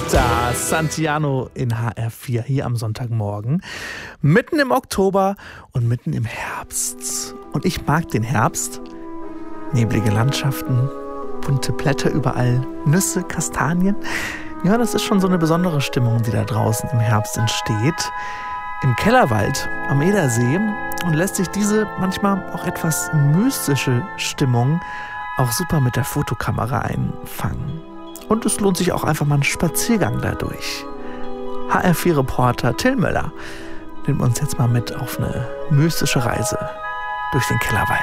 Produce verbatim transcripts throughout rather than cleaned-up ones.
Das Santiano in H R vier hier am Sonntagmorgen. Mitten im Oktober und mitten im Herbst. Und ich mag den Herbst. Neblige Landschaften, bunte Blätter überall, Nüsse, Kastanien. Ja, das ist schon so eine besondere Stimmung, die da draußen im Herbst entsteht. Im Kellerwald am Edersee und lässt sich diese manchmal auch etwas mystische Stimmung auch super mit der Fotokamera einfangen. Und es lohnt sich auch einfach mal ein Spaziergang dadurch. H R vier Reporter Till Möller nimmt uns jetzt mal mit auf eine mystische Reise durch den Kellerwald.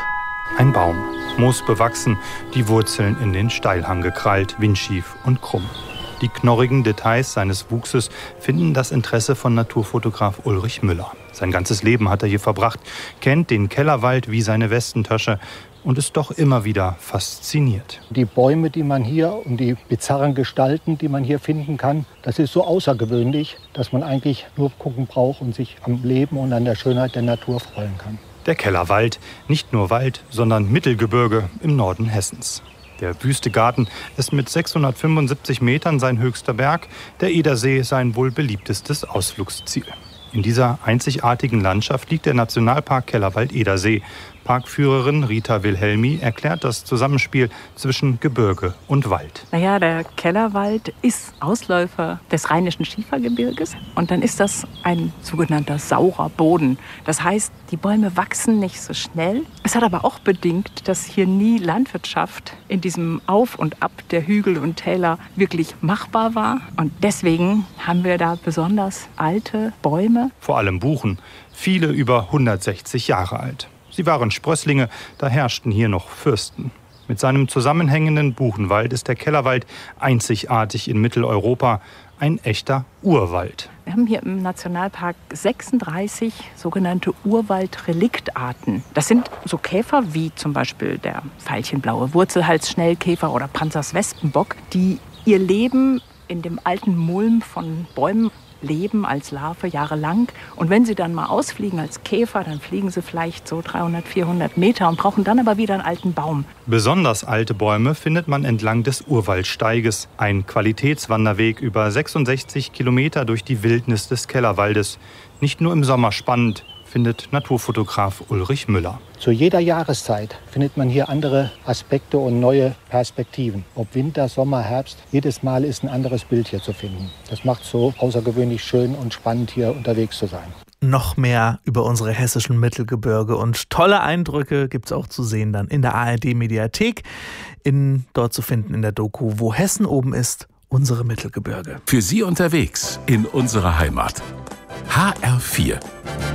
Ein Baum, moosbewachsen, die Wurzeln in den Steilhang gekrallt, windschief und krumm. Die knorrigen Details seines Wuchses finden das Interesse von Naturfotograf Ulrich Müller. Sein ganzes Leben hat er hier verbracht, kennt den Kellerwald wie seine Westentasche und ist doch immer wieder fasziniert. Die Bäume, die man hier und die bizarren Gestalten, die man hier finden kann, das ist so außergewöhnlich, dass man eigentlich nur gucken braucht und sich am Leben und an der Schönheit der Natur freuen kann. Der Kellerwald, nicht nur Wald, sondern Mittelgebirge im Norden Hessens. Der Wüstegarten ist mit sechshundertfünfundsiebzig Metern sein höchster Berg, der Edersee sein wohl beliebtestes Ausflugsziel. In dieser einzigartigen Landschaft liegt der Nationalpark Kellerwald-Edersee. Parkführerin Rita Wilhelmi erklärt das Zusammenspiel zwischen Gebirge und Wald. Naja, der Kellerwald ist Ausläufer des Rheinischen Schiefergebirges und dann ist das ein sogenannter saurer Boden. Das heißt, die Bäume wachsen nicht so schnell. Es hat aber auch bedingt, dass hier nie Landwirtschaft in diesem Auf und Ab der Hügel und Täler wirklich machbar war. Und deswegen haben wir da besonders alte Bäume. Vor allem Buchen, viele über hundertsechzig Jahre alt. Sie waren Sprösslinge, da herrschten hier noch Fürsten. Mit seinem zusammenhängenden Buchenwald ist der Kellerwald einzigartig in Mitteleuropa, ein echter Urwald. Wir haben hier im Nationalpark sechsunddreißig sogenannte Urwaldreliktarten. Das sind so Käfer wie zum Beispiel der veilchenblaue Wurzelhalsschnellkäfer oder Panzers Wespenbock, die ihr Leben in dem alten Mulm von Bäumen leben als Larve jahrelang. Und wenn sie dann mal ausfliegen als Käfer, dann fliegen sie vielleicht so dreihundert, vierhundert Meter und brauchen dann aber wieder einen alten Baum. Besonders alte Bäume findet man entlang des Urwaldsteiges. Ein Qualitätswanderweg über sechsundsechzig Kilometer durch die Wildnis des Kellerwaldes. Nicht nur im Sommer spannend, findet Naturfotograf Ulrich Müller. Zu jeder Jahreszeit findet man hier andere Aspekte und neue Perspektiven. Ob Winter, Sommer, Herbst, jedes Mal ist ein anderes Bild hier zu finden. Das macht es so außergewöhnlich schön und spannend, hier unterwegs zu sein. Noch mehr über unsere hessischen Mittelgebirge und tolle Eindrücke gibt es auch zu sehen dann in der A R D-Mediathek. In, dort zu finden in der Doku Wo Hessen oben ist, unsere Mittelgebirge. Für Sie unterwegs in unserer Heimat. H R vier.